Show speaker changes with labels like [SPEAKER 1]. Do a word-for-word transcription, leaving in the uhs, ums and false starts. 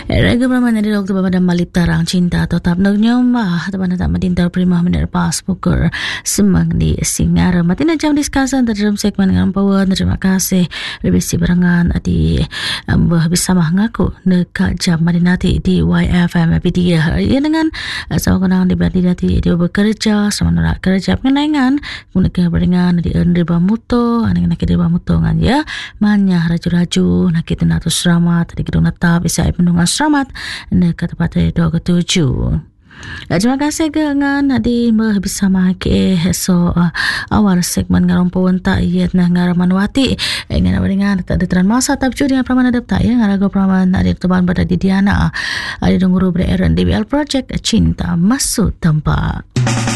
[SPEAKER 1] Raga Brahman dari Doktor Bapak dan Malip Tarang Cinta Tetap Nagnyomah Teman tak madintar primah Menir pas Pukur Semang di Singara Matina jam diskusan dalam segmen dengan Pawan. Terima kasih lebih si barangan di Mbah bisa mengaku Dekat jam madinati di Y F M P tiga. Ia dengan sama kenangan di madinati dia bekerja sama norak kerja pengenangan Kemudian beringan di Riba Muto Anak-anak Riba Muto ngan ya Manya raju-raju Nakit natus selamat di gedung natap Isai pendungan selamat Dekat tempat dua ketujuh. Terima kasih dengan di bersama ke so uh, awal segmen ngarong pawon tak iat nah ngaraman wati dengan beringan tak deteran masa tapi judi dengan praman adap tak ya ngarago praman ada teman pada di Diana ada donguru ber R and D B L project Cinta Masuk Tempat.